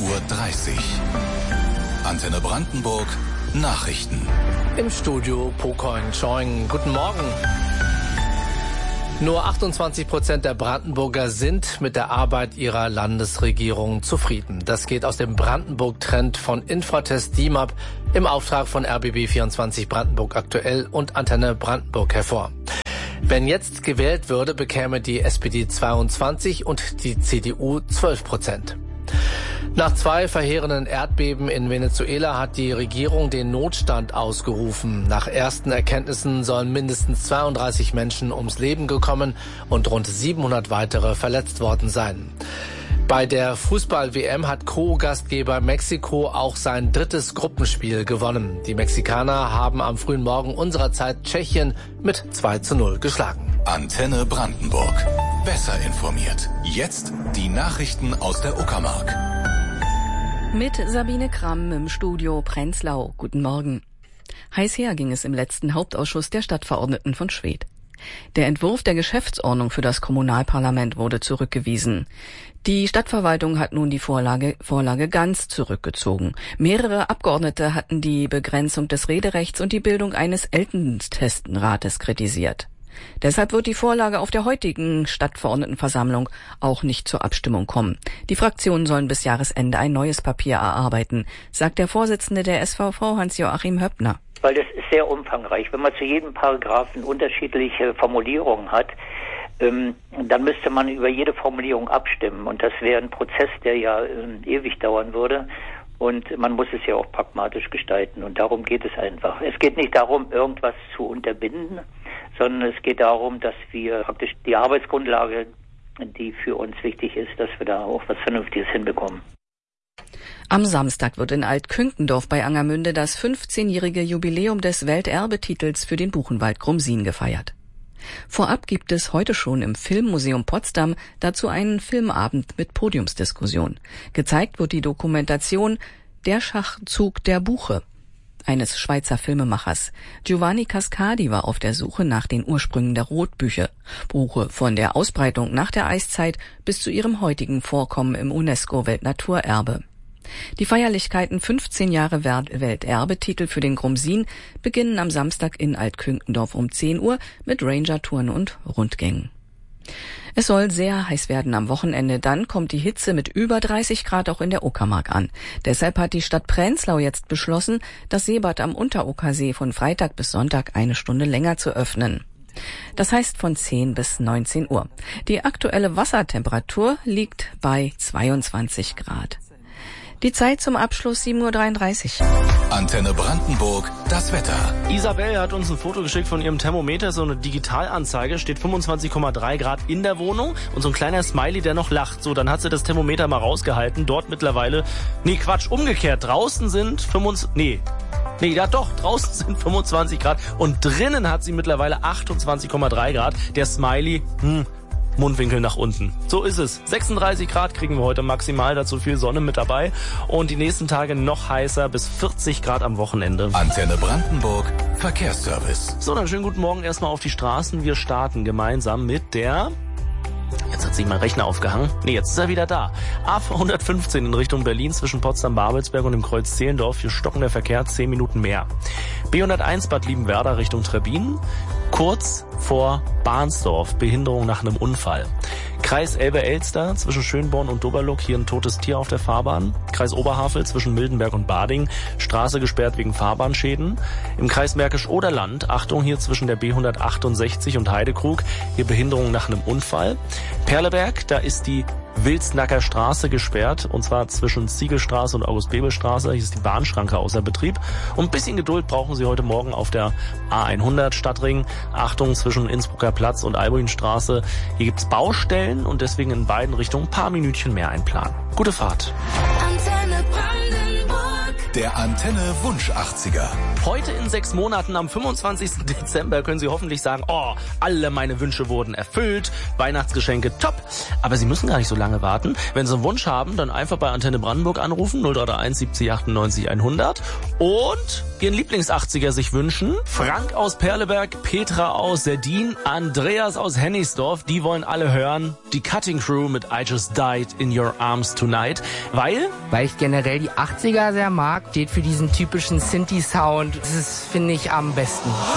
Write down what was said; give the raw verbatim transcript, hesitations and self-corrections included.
Uhr dreißig. Antenne Brandenburg Nachrichten. Im Studio Pocoin Choing. Guten Morgen. Nur achtundzwanzig Prozent der Brandenburger sind mit der Arbeit ihrer Landesregierung zufrieden. Das geht aus dem Brandenburg-Trend von Infratest D I M A P im Auftrag von R B B vierundzwanzig Brandenburg aktuell und Antenne Brandenburg hervor. Wenn jetzt gewählt würde, bekäme die S P D zweiundzwanzig und die C D U zwölf Prozent. Nach zwei verheerenden Erdbeben in Venezuela hat die Regierung den Notstand ausgerufen. Nach ersten Erkenntnissen sollen mindestens zweiunddreißig Menschen ums Leben gekommen und rund siebenhundert weitere verletzt worden sein. Bei der Fußball-W M hat Co-Gastgeber Mexiko auch sein drittes Gruppenspiel gewonnen. Die Mexikaner haben am frühen Morgen unserer Zeit Tschechien mit zwei zu null geschlagen. Antenne Brandenburg. Besser informiert. Jetzt die Nachrichten aus der Uckermark. Mit Sabine Kramm im Studio Prenzlau. Guten Morgen. Heiß her ging es im letzten Hauptausschuss der Stadtverordneten von Schwedt. Der Entwurf der Geschäftsordnung für das Kommunalparlament wurde zurückgewiesen. Die Stadtverwaltung hat nun die Vorlage, Vorlage ganz zurückgezogen. Mehrere Abgeordnete hatten die Begrenzung des Rederechts und die Bildung eines Ältestenrates kritisiert. Deshalb wird die Vorlage auf der heutigen Stadtverordnetenversammlung auch nicht zur Abstimmung kommen. Die Fraktionen sollen bis Jahresende ein neues Papier erarbeiten, sagt der Vorsitzende der S V V, Hans-Joachim Höppner. Weil das ist sehr umfangreich. Wenn man zu jedem Paragraphen unterschiedliche Formulierungen hat, ähm, dann müsste man über jede Formulierung abstimmen. Und das wäre ein Prozess, der ja ähm, ewig dauern würde. Und man muss es ja auch pragmatisch gestalten. Und darum geht es einfach. Es geht nicht darum, irgendwas zu unterbinden, sondern es geht darum, dass wir praktisch die Arbeitsgrundlage, die für uns wichtig ist, dass wir da auch was Vernünftiges hinbekommen. Am Samstag wird in Altkünkendorf bei Angermünde das fünfzehnjährige Jubiläum des Welterbetitels für den Buchenwald Grumsin gefeiert. Vorab gibt es heute schon im Filmmuseum Potsdam dazu einen Filmabend mit Podiumsdiskussion. Gezeigt wird die Dokumentation Der Schachzug der Buche eines Schweizer Filmemachers. Giovanni Cascadi war auf der Suche nach den Ursprüngen der Rotbuche, Buche von der Ausbreitung nach der Eiszeit bis zu ihrem heutigen Vorkommen im UNESCO-Weltnaturerbe. Die Feierlichkeiten fünfzehn Jahre Welterbetitel für den Grumsin beginnen am Samstag in Altkünkendorf um zehn Uhr mit Ranger-Touren und Rundgängen. Es soll sehr heiß werden am Wochenende, dann kommt die Hitze mit über dreißig Grad auch in der Uckermark an. Deshalb hat die Stadt Prenzlau jetzt beschlossen, das Seebad am Unteruckersee von Freitag bis Sonntag eine Stunde länger zu öffnen. Das heißt von zehn bis neunzehn Uhr. Die aktuelle Wassertemperatur liegt bei zweiundzwanzig Grad. Die Zeit zum Abschluss sieben Uhr dreiunddreißig. Antenne Brandenburg, das Wetter. Isabel hat uns ein Foto geschickt von ihrem Thermometer, so eine Digitalanzeige, steht fünfundzwanzig Komma drei Grad in der Wohnung und so ein kleiner Smiley, der noch lacht. So, dann hat sie das Thermometer mal rausgehalten, dort mittlerweile, nee Quatsch, umgekehrt, draußen sind fünfundzwanzig, nee, nee, ja doch, draußen sind fünfundzwanzig Grad und drinnen hat sie mittlerweile achtundzwanzig Komma drei Grad. Der Smiley, hm, Mundwinkel nach unten. So ist es. sechsunddreißig Grad kriegen wir heute maximal, dazu viel Sonne mit dabei. Und die nächsten Tage noch heißer, bis vierzig Grad am Wochenende. Antenne Brandenburg, Verkehrsservice. So, dann schönen guten Morgen erstmal auf die Straßen. Wir starten gemeinsam mit der... Jetzt hat sich mein Rechner aufgehangen. Nee, jetzt ist er wieder da. A hundertfünfzehn in Richtung Berlin zwischen Potsdam-Babelsberg und dem Kreuz Zehlendorf. Hier stocken der Verkehr zehn Minuten mehr. B hunderteins Bad Liebenwerda Richtung Trebbin. Kurz vor Bahnsdorf. Behinderung nach einem Unfall. Kreis Elbe-Elster zwischen Schönborn und Doberluck. Hier ein totes Tier auf der Fahrbahn. Kreis Oberhavel zwischen Mildenberg und Bading. Straße gesperrt wegen Fahrbahnschäden. Im Kreis Märkisch-Oderland. Achtung hier zwischen der B hundertachtundsechzig und Heidekrug. Hier Behinderung nach einem Unfall. Perleberg, da ist die Wilsnacker Straße gesperrt, und zwar zwischen Ziegelstraße und August-Bebel-Straße. Hier ist die Bahnschranke außer Betrieb. Und ein bisschen Geduld brauchen Sie heute Morgen auf der A hundert Stadtring. Achtung zwischen Innsbrucker Platz und Albuinstraße. Hier gibt's Baustellen und deswegen in beiden Richtungen ein paar Minütchen mehr einplanen. Gute Fahrt. Antenne Brandenburg. Der Antenne Wunsch achtziger. Heute in sechs Monaten am fünfundzwanzigsten Dezember können Sie hoffentlich sagen, oh, alle meine Wünsche wurden erfüllt, Weihnachtsgeschenke top. Aber Sie müssen gar nicht so lange warten. Wenn Sie einen Wunsch haben, dann einfach bei Antenne Brandenburg anrufen, null drei drei eins siebzig achtundneunzig hundert und Ihren Lieblings-achtziger sich wünschen. Frank aus Perleberg, Petra aus Serdin, Andreas aus Hennigsdorf, die wollen alle hören. Die Cutting Crew mit I Just Died in Your Arms Tonight. Weil? Weil ich generell die achtziger sehr mag. Steht für diesen typischen Synthi-Sound. Das ist, finde ich, am besten.